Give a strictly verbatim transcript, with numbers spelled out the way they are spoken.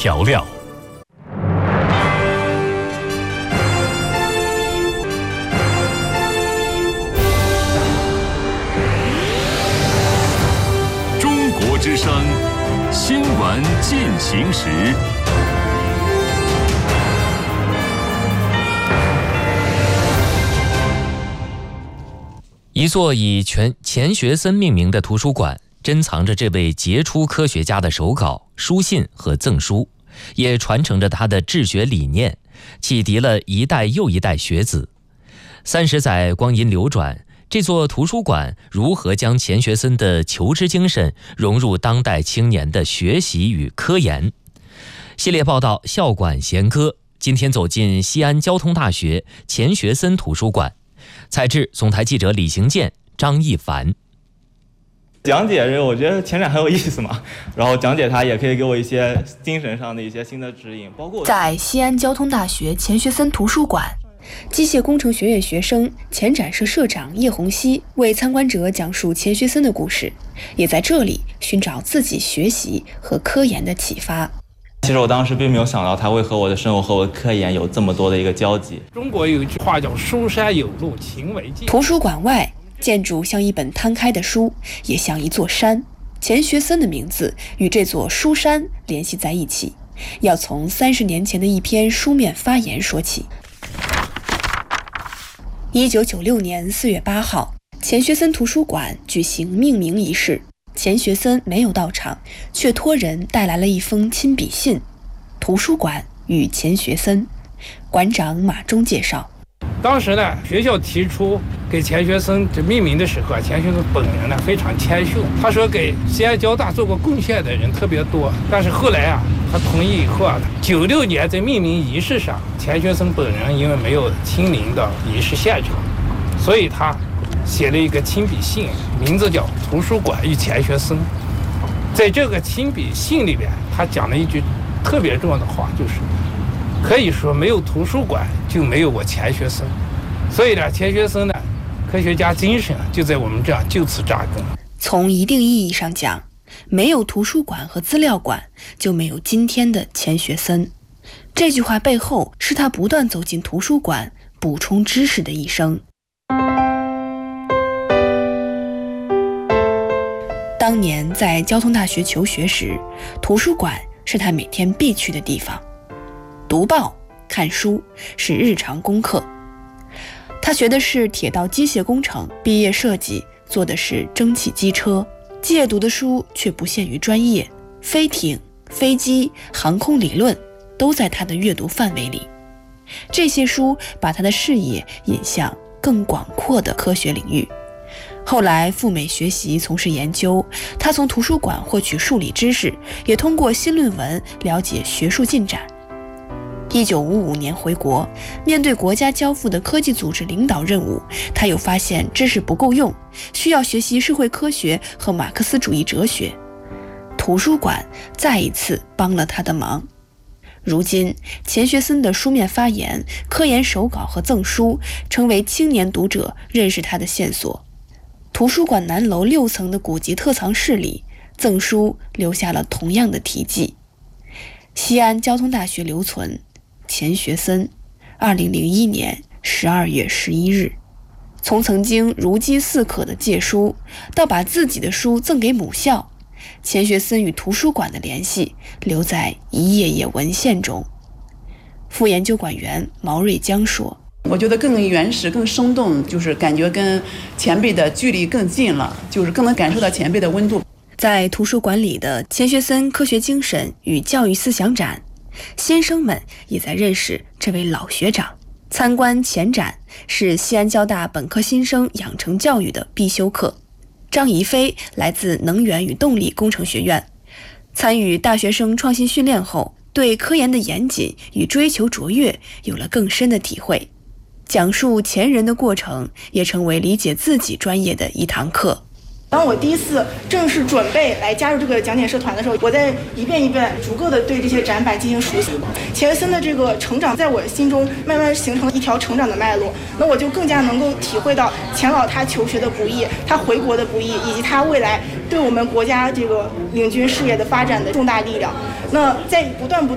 调料。中国之声新闻进行时。 一座以全钱学森命名的图书馆，珍藏着这位杰出科学家的手稿、书信和赠书，也传承着他的治学理念，启迪了一代又一代学子。三十载光阴流转，这座图书馆如何将钱学森的求知精神融入当代青年的学习与科研？系列报道《校馆闲歌》，今天走进西安交通大学钱学森图书馆。采制总台记者李行健、张一凡。 讲解这个，我觉得前展很有意思嘛，然后讲解它也可以给我一些精神上的一些新的指引，包括在西安交通大学钱学森图书馆，机械工程学院学生前展社社长叶红熙为参观者讲述钱学森的故事，也在这里寻找自己学习和科研的启发。 其实我当时并没有想到它会和我的生活和我的科研有这么多的一个交集。 中国有一句话叫书山有路勤为径。 图书馆外，建筑像一本摊开的书，也像一座山。钱学森的名字与这座书山联系在一起，要从三十年前的一篇书面发言说起。一九九六年四月八号，钱学森图书馆举行命名仪式。钱学森没有到场，却托人带来了一封亲笔信。图书馆与钱学森，馆长马忠介绍。 当时呢，学校提出给钱学森这命名的时候，钱学森本人呢非常谦逊，他说给西安交大做过贡献的人特别多，但是后来啊，他同意以后啊，九六年在命名仪式上，钱学森本人因为没有亲临到仪式现场，所以他写了一个亲笔信，名字叫《图书馆与钱学森》。在这个亲笔信里边，他讲了一句特别重要的话，就是可以说没有图书馆就没有我钱学森。所以呢，钱学森呢，科学家精神就在我们这样就此扎根。 从一定意义上讲，没有图书馆和资料馆，就没有今天的钱学森。这句话背后是他不断走进图书馆补充知识的一生。当年在交通大学求学时，图书馆是他每天必去的地方。读报、看书是日常功课。他学的是铁道机械工程，毕业设计做的是蒸汽机车，借读的书却不限于专业，飞艇、飞机、航空理论都在他的阅读范围里。这些书把他的视野引向更广阔的科学领域。后来赴美学习从事研究，他从图书馆获取数理知识，也通过新论文了解学术进展。一九五五年回国，面对国家交付的科技组织领导任务，他又发现知识不够用，需要学习社会科学和马克思主义哲学。图书馆再一次帮了他的忙。如今，钱学森的书面发言、科研手稿和赠书成为青年读者认识他的线索。图书馆南楼六层的古籍特藏室里，赠书留下了同样的题记。西安交通大学留存，钱学森，二零零一年十二月十一日。从曾经如饥似渴的借书，到把自己的书赠给母校，钱学森与图书馆的联系留在一页页文献中。副研究馆员毛瑞江说， 我觉得更原始更生动，就是感觉跟前辈的距离更近了，就是更能感受到前辈的温度。 在图书馆里的钱学森科学精神与教育思想展，先生们也在认识这位老学长。参观前展是西安交大本科新生养成教育的必修课。张怡飞来自能源与动力工程学院，参与大学生创新训练后，对科研的严谨与追求卓越有了更深的体会。讲述前人的过程也成为理解自己专业的一堂课。 当我第一次正式准备来加入这个讲解社团的时候，我在一遍一遍逐个的对这些展板进行熟悉。钱学森的这个成长在我心中慢慢形成一条成长的脉络，那我就更加能够体会到钱老他求学的不易，他回国的不易，以及他未来对我们国家这个领军事业的发展的重大力量。那在不断不断